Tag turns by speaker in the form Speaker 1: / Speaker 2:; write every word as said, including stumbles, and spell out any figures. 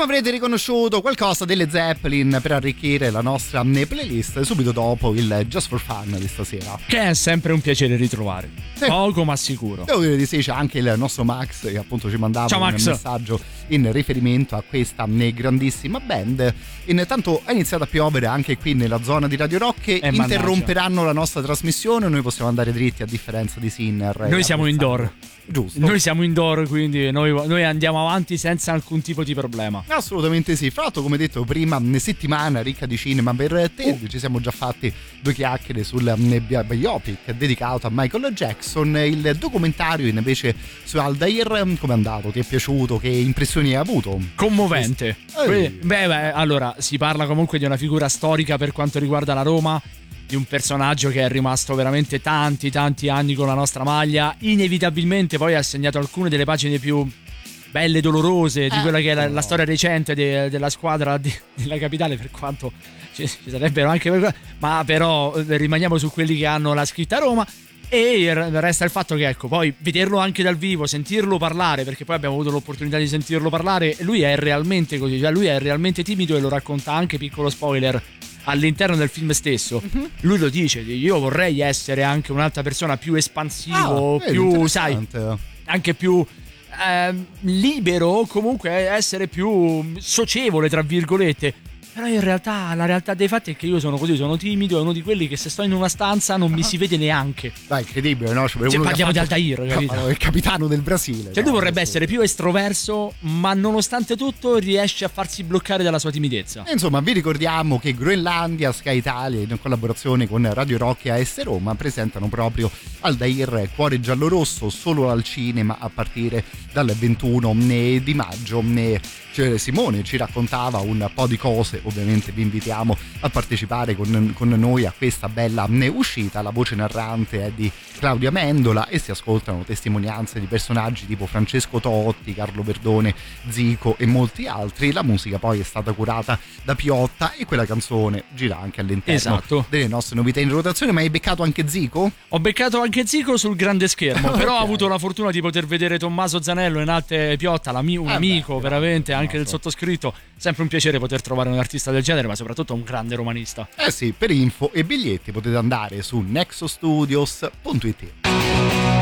Speaker 1: Come avrete riconosciuto, qualcosa delle Zeppelin per arricchire la nostra playlist subito dopo il Just for Fun di stasera,
Speaker 2: che è sempre un piacere ritrovare. Sì. Poco ma sicuro.
Speaker 1: Devo dire di sì, c'è anche il nostro Max che appunto ci mandava
Speaker 2: Ciao,
Speaker 1: un
Speaker 2: Max.
Speaker 1: messaggio in riferimento a questa grandissima band. Intanto è iniziato a piovere anche qui nella zona di Radio Rock, che
Speaker 2: eh,
Speaker 1: interromperanno
Speaker 2: mannaggia.
Speaker 1: la nostra trasmissione. Noi possiamo andare dritti, a differenza di Sinner.
Speaker 2: Noi siamo indoor.
Speaker 1: Giusto.
Speaker 2: Noi siamo indoor, quindi noi, noi andiamo avanti senza alcun tipo di problema.
Speaker 1: Assolutamente sì. Fra l'altro, come detto prima, settimana ricca di cinema per te. Uh. Ci siamo già fatti due chiacchiere sul biopic dedicato a Michael Jackson. Il documentario invece su Aldair, come è andato? Ti è piaciuto? Che impressioni hai avuto?
Speaker 2: Commovente. Beh, beh, allora, si parla comunque di una figura storica per quanto riguarda la Roma, di un personaggio che è rimasto veramente tanti tanti anni con la nostra maglia. Inevitabilmente poi ha segnato alcune delle pagine più belle e dolorose di
Speaker 1: eh,
Speaker 2: quella che è la,
Speaker 1: no.
Speaker 2: la storia recente de, della squadra di, della capitale, per quanto ci, ci sarebbero anche, ma però rimaniamo su quelli che hanno la scritta Roma. E resta il fatto che, ecco, poi vederlo anche dal vivo, sentirlo parlare, perché poi abbiamo avuto l'opportunità di sentirlo parlare, lui è realmente così, cioè lui è realmente timido e lo racconta anche, piccolo spoiler, all'interno del film stesso. Uh-huh. Lui lo dice, io vorrei essere anche un'altra persona più espansivo,
Speaker 1: ah,
Speaker 2: più, sai, anche più eh, libero, comunque essere più socievole, tra virgolette. Però in realtà la realtà dei fatti è che io sono così, sono timido, è uno di quelli che se sto in una stanza non mi si vede neanche.
Speaker 1: Dai, incredibile, no? Cioè,
Speaker 2: cioè, parliamo di Aldair, capito?
Speaker 1: Il capitano del Brasile.
Speaker 2: Cioè
Speaker 1: no?
Speaker 2: lui vorrebbe essere più estroverso, ma nonostante tutto riesce a farsi bloccare dalla sua timidezza.
Speaker 1: E insomma, vi ricordiamo che Groenlandia, Sky Italia, in collaborazione con Radio Rock e A S Roma, presentano proprio Aldair, Cuore giallorosso, solo al cinema a partire dal ventuno di maggio. Cioè, Simone ci raccontava un po' di cose, ovviamente vi invitiamo a partecipare con, con noi a questa bella uscita. La voce narrante è di Claudia Mendola e si ascoltano testimonianze di personaggi tipo Francesco Totti, Carlo Verdone, Zico e molti altri. La musica poi è stata curata da Piotta e quella canzone gira anche all'interno
Speaker 2: esatto.
Speaker 1: delle nostre novità in rotazione. Ma hai beccato anche Zico?
Speaker 2: Ho beccato anche Zico sul grande schermo, però okay. Ho avuto la fortuna di poter vedere Tommaso Zanello in arte Piotta, un eh amico beh, veramente grande, anche del sottoscritto. Sempre un piacere poter trovare un artista del genere, ma soprattutto un grande romanista.
Speaker 1: Eh sì, per info e biglietti potete andare su nexostudios punto it.